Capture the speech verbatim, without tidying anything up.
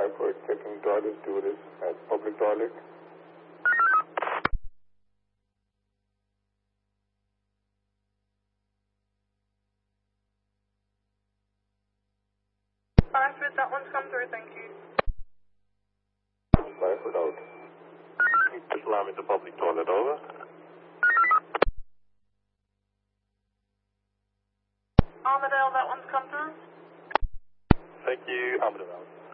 five for checking toilet stewardess at public toilet. Five, that one's come through, thank you. five foot out. Just allow me the public toilet, over. Armadale, that one's come through. Thank you, Armadale.